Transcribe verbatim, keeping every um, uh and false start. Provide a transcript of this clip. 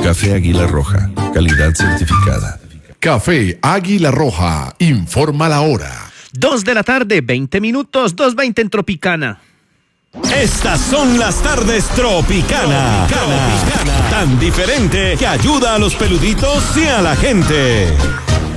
Café Águila Roja, calidad certificada. Café Águila Roja, informa la hora. Dos de la tarde, veinte minutos, dos veinte en Tropicana. Estas son las tardes Tropicana. Tropicana. Tan diferente que ayuda a los peluditos y a la gente.